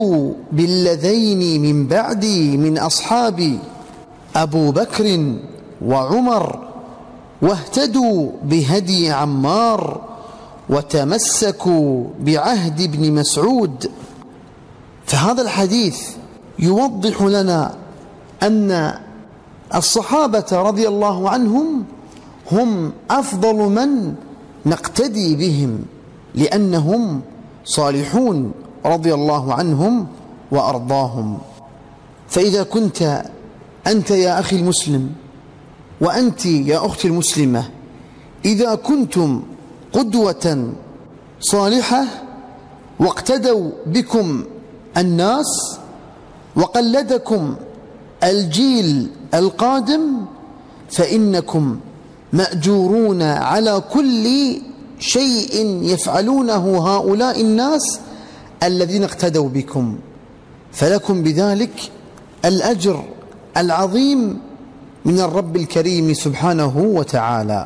بالذين من بعدي من أصحابي أبو بكر وعمر واهتدوا بهدي عمار وتمسكوا بعهد ابن مسعود. فهذا الحديث يوضح لنا أن الصحابة رضي الله عنهم هم أفضل من نقتدي بهم، لأنهم صالحون رضي الله عنهم وأرضاهم. فإذا كنت أنت يا أخي المسلم وأنت يا أختي المسلمة إذا كنتم قدوة صالحة واقتدوا بكم الناس وقلدكم الجيل القادم، فإنكم مأجورون على كل شيء يفعلونه هؤلاء الناس الذين اقتدوا بكم، فلكم بذلك الأجر العظيم من الرب الكريم سبحانه وتعالى.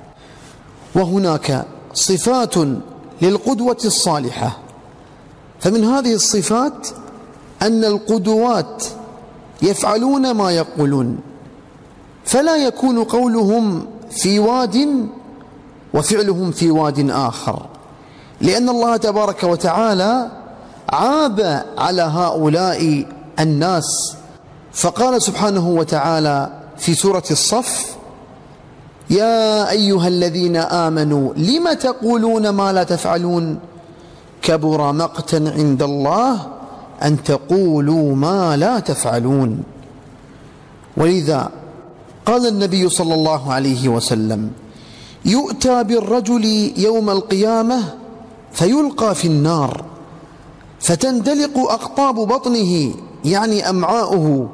وهناك صفات للقدوة الصالحة، فمن هذه الصفات أن القدوات يفعلون ما يقولون، فلا يكون قولهم في واد وفعلهم في واد آخر، لأن الله تبارك وتعالى عاب على هؤلاء الناس، فقال سبحانه وتعالى في سورة الصف: يا أيها الذين آمنوا لم تقولون ما لا تفعلون كبر مقتا عند الله أن تقولوا ما لا تفعلون. ولذا قال النبي صلى الله عليه وسلم: يؤتى بالرجل يوم القيامة فيلقى في النار فتندلق أقطاب بطنه يعني أمعاؤه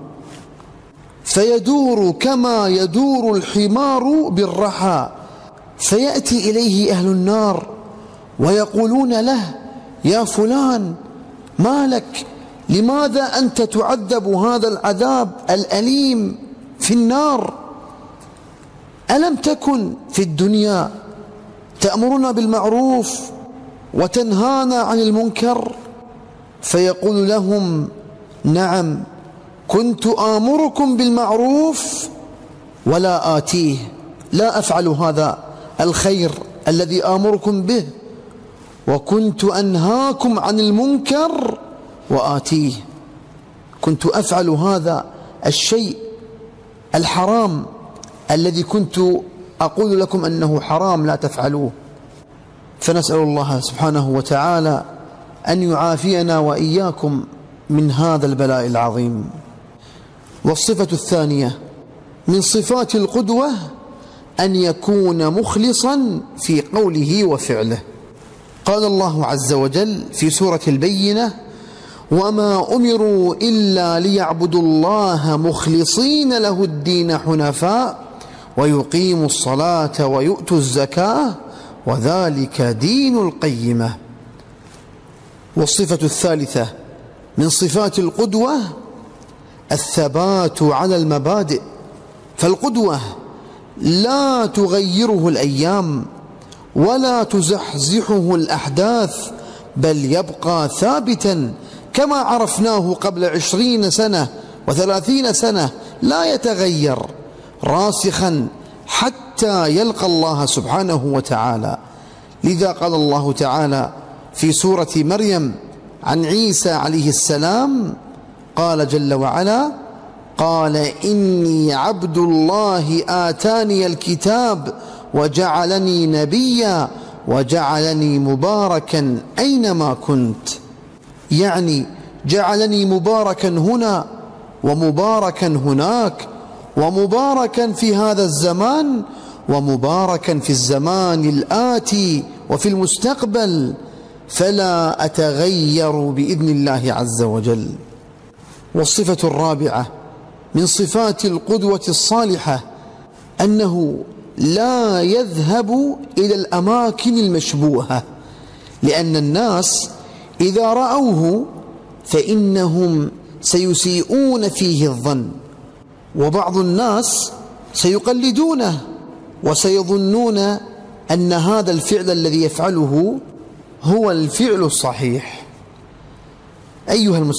فيدور كما يدور الحمار بالرحى، فيأتي إليه أهل النار ويقولون له: يا فلان ما لك؟ لماذا أنت تعذب هذا العذاب الأليم في النار؟ ألم تكن في الدنيا تأمرنا بالمعروف وتنهانا عن المنكر؟ فيقول لهم: نعم، كنت آمركم بالمعروف ولا آتيه، لا أفعل هذا الخير الذي آمركم به، وكنت أنهاكم عن المنكر وآتيه، كنت أفعل هذا الشيء الحرام الذي كنت أقول لكم أنه حرام لا تفعلوه. فنسأل الله سبحانه وتعالى أن يعافينا وإياكم من هذا البلاء العظيم. والصفة الثانية من صفات القدوة أن يكون مخلصا في قوله وفعله. قال الله عز وجل في سورة البينة: وما أمروا إلا ليعبدوا الله مخلصين له الدين حنفاء ويقيموا الصلاة ويؤتوا الزكاة وذلك دين القيمة. والصفة الثالثة من صفات القدوة الثبات على المبادئ، فالقدوة لا تغيره الأيام ولا تزحزحه الأحداث، بل يبقى ثابتا كما عرفناه قبل 20 سنة و30 سنة، لا يتغير، راسخا حتى يلقى الله سبحانه وتعالى. لذا قال الله تعالى في سورة مريم عن عيسى عليه السلام، قال جل وعلا: قال إني عبد الله آتاني الكتاب وجعلني نبيا وجعلني مباركا أينما كنت، يعني جعلني مباركا هنا ومباركا هناك، ومباركا في هذا الزمان ومباركا في الزمان الآتي وفي المستقبل، فلا أتغير بإذن الله عز وجل. والصفة الرابعة من صفات القدوة الصالحة أنه لا يذهب إلى الأماكن المشبوهة، لأن الناس إذا رأوه فإنهم سيسيئون فيه الظن، وبعض الناس سيقلدونه وسيظنون أن هذا الفعل الذي يفعله هو الفعل الصحيح. أيها